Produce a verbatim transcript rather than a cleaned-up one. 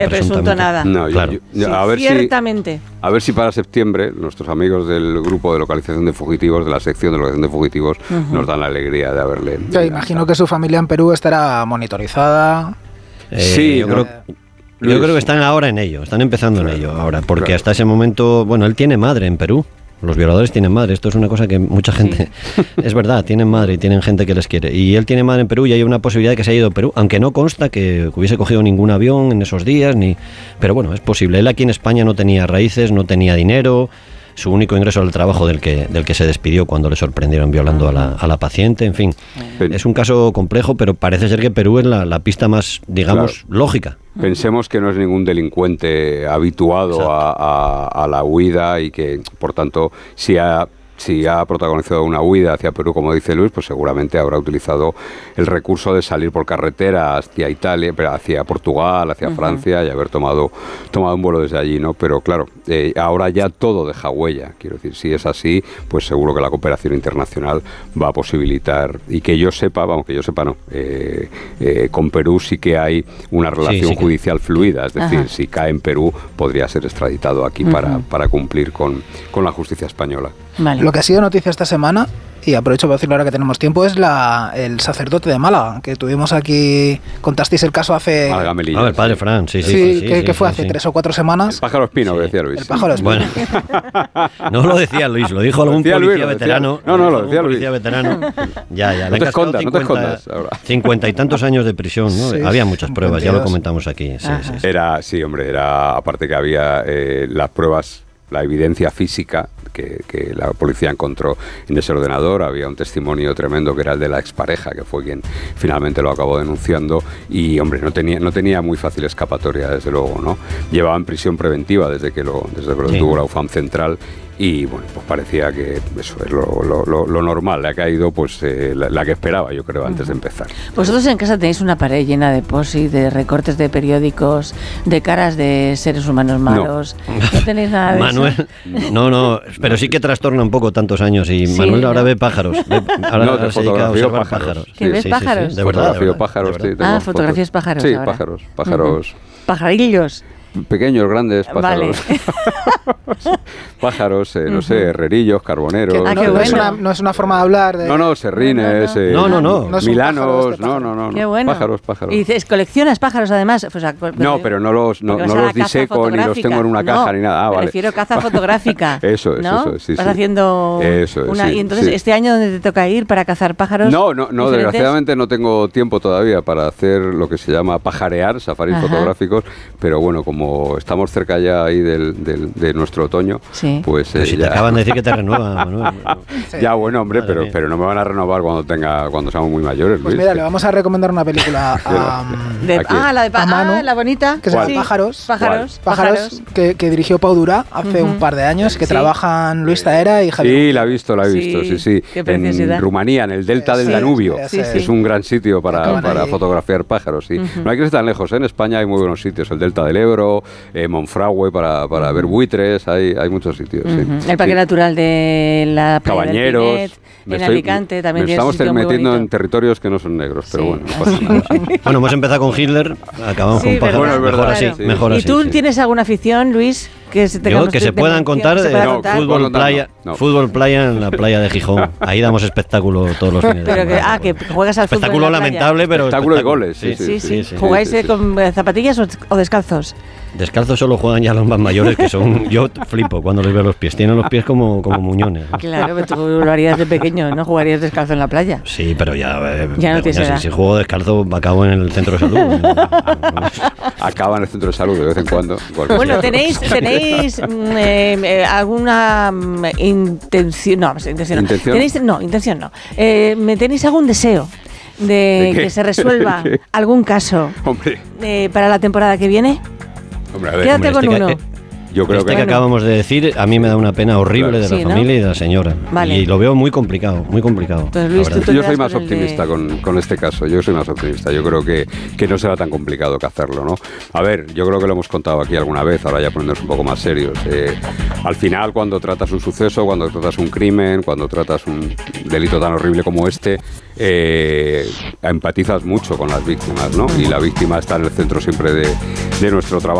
El presunto nada. No, yo, claro. yo, yo, sí, a ver ciertamente. Si, a ver si para septiembre nuestros amigos del grupo de localización de fugitivos, de la sección de localización de fugitivos, uh-huh. nos dan la alegría de haberle... Yo imagino que su familia en Perú estará monitorizada. Eh, sí, yo ¿no? creo... Yo creo que están ahora en ello, están empezando claro, en ello ahora, porque claro. hasta ese momento, bueno, él tiene madre en Perú, los violadores tienen madre, esto es una cosa que mucha gente, sí. es verdad, tienen madre y tienen gente que les quiere, y él tiene madre en Perú y hay una posibilidad de que se haya ido a Perú, aunque no consta que hubiese cogido ningún avión en esos días, ni, pero bueno, es posible. Él aquí en España no tenía raíces, no tenía dinero, su único ingreso era el trabajo del que, del que se despidió cuando le sorprendieron violando a la, a la paciente, en fin. Pero, es un caso complejo, pero parece ser que Perú es la, la pista más, digamos, claro. lógica. Pensemos que no es ningún delincuente habituado a, a, a la huida y que, por tanto, si ha... si ha protagonizado una huida hacia Perú, como dice Luis, pues seguramente habrá utilizado el recurso de salir por carretera hacia Italia, hacia Portugal, hacia uh-huh. Francia y haber tomado, tomado un vuelo desde allí, ¿no? Pero claro, eh, ahora ya todo deja huella. Quiero decir, si es así, pues seguro que la cooperación internacional va a posibilitar, y que yo sepa, vamos, que yo sepa no, eh, eh, con Perú sí que hay una relación sí, sí judicial que... fluida, es decir, Ajá. si cae en Perú podría ser extraditado aquí uh-huh. para, para cumplir con, con la justicia española. Vale. Lo que ha sido noticia esta semana, y aprovecho para decirlo ahora que tenemos tiempo, es la el sacerdote de Málaga, que tuvimos aquí, contasteis el caso hace... Ah, el padre Fran, sí, sí. Sí, sí, sí que, sí, que fue sí, hace sí. tres o cuatro semanas. El pájaro espino, sí. que decía Luis. El pájaro espino. Bueno, no lo decía Luis, lo dijo algún decía policía Luis, veterano. Decía, no, no, lo decía Luis. Policía veterano. Ya, ya. No te escondas, no te escondas ahora. Cincuenta y tantos años de prisión, ¿no? Sí, había muchas pruebas, ya lo comentamos aquí. Sí, sí, sí. Era, sí, hombre, era, aparte que había eh, las pruebas, la evidencia física que, que la policía encontró en ese ordenador, había un testimonio tremendo que era el de la expareja, que fue quien finalmente lo acabó denunciando, y hombre, no tenía, no tenía muy fácil escapatoria, desde luego, ¿no? Llevaba en prisión preventiva desde que lo, desde que lo sí. tuvo la U F A M Central, y bueno, pues parecía que eso es lo, lo, lo, lo normal, le ha caído pues eh, la, la que esperaba, yo creo, antes uh-huh. de empezar. Vosotros en casa tenéis una pared llena de post-it, de recortes de periódicos, de caras de seres humanos malos. No, ¿No tenéis nada de Manuel, eso? No, no, pero sí que trastorna un poco tantos años, y sí, Manuel ahora ¿no? ve pájaros. Ve, ahora, no, ahora se dedica a observar pájaros. pájaros. ¿Que sí, ves sí, pájaros? Sí, sí, de verdad. Fotografío pájaros, de verdad. sí, Ah, fotografías pájaros Sí, ahora. pájaros, pájaros. Uh-huh. Pajarillos. Pequeños, grandes, pájaros. Vale. Pájaros, eh, no uh-huh. sé, herrerillos, carboneros. Ah, no, bueno. no, es una, no es una forma de hablar. De... No, no, serrines, eh, no, no, no. no milanos, no, no, no. Qué bueno. Pájaros, pájaros. Y dices, ¿coleccionas pájaros además? Pues, no, pero no los, no, no los diseco ni los tengo en una caja no, ni nada. Ah, vale. Prefiero caza fotográfica. Eso es, ¿no? eso es, sí, Vas sí. haciendo eso es, una... sí, y entonces, sí. ¿este año dónde te toca ir para cazar pájaros? No, no, no, diferentes? desgraciadamente no tengo tiempo todavía para hacer lo que se llama pajarear, safaris Ajá. fotográficos, pero bueno, como estamos cerca ya ahí del, del, de nuestro otoño, sí. pues eh, si ya... te acaban de decir que te renuevan, Manuel. Sí. Ya, bueno, hombre, pero, pero no me van a renovar cuando tenga cuando seamos muy mayores, Pues Luis. mira, le vamos a recomendar una película a, de, ¿a ah, la de pa- Manu, ah, la bonita, que se llama sí. Pájaros, Pájaros, Pájaros, Pájaros que, que dirigió Pau Durá hace uh-huh. un par de años, que sí. trabajan Luis Taera y Javier. Sí, la he visto, la he visto, sí, sí. sí. En Rumanía, en el delta del sí, Danubio. Sí, sí. Es un gran sitio para, para fotografiar pájaros, sí. Uh-huh. No hay que ir tan lejos, ¿eh? En España hay muy buenos sitios, el delta del Ebro, eh, Monfragüe para, para uh-huh. ver buitres, hay, hay muchos sitios. Uh-huh. Sí. El Parque sí. Natural de la Cabañeros, Pinet, en estoy, Alicante también. Me estamos metiendo en territorios que no son negros, sí. pero bueno. No pasa nada. Bueno, hemos empezado con Hitler, acabamos sí, con pájaros. Bueno, es verdad, mejor claro. así, mejor ¿Y así, tú sí. tienes alguna afición, Luis? Que se, Yo, que se puedan contar, se de, no, contar. Fútbol, no, playa, no, no. fútbol playa en la playa de Gijón. Ahí damos espectáculo todos los fines de pero que, semana. Ah, que juegas al fútbol. Espectáculo lamentable, pero. Espectáculo de goles, sí, sí. sí, sí, sí. sí ¿Jugáis sí, sí, con sí. zapatillas o, o descalzos? Descalzos solo juegan ya los más mayores, que son... Yo flipo cuando les veo los pies. Tienen los pies como, como muñones, ¿no? Claro, pero tú lo harías de pequeño, ¿no? Jugarías descalzo en la playa. Sí, pero ya... Eh, ya no tienes edad. Si, si juego descalzo, acabo en el centro de salud. Acaba en el centro de salud de vez en cuando. Bueno, ¿tenéis, tenéis eh, eh, alguna intención? No, intención no. ¿Intención? ¿Tenéis, no, intención no. Eh, ¿Tenéis algún deseo de, de que se resuelva algún caso Hombre. Eh, para la temporada que viene? Hombre, a ver, Quédate hombre, con este uno. Ca- Yo creo este que, que acabamos de decir, a mí me da una pena horrible claro. de la sí, familia ¿no? y de la señora. Vale. Y lo veo muy complicado, muy complicado. Pues Luis, ¿tú yo soy más optimista de... con, con este caso, yo soy más optimista. Yo creo que, que no será tan complicado que hacerlo, ¿no? A ver, yo creo que lo hemos contado aquí alguna vez, ahora ya ponernos un poco más serios. Eh, al final, cuando tratas un suceso, cuando tratas un crimen, cuando tratas un delito tan horrible como este, eh, empatizas mucho con las víctimas, ¿no? Y la víctima está en el centro siempre de, de nuestro trabajo.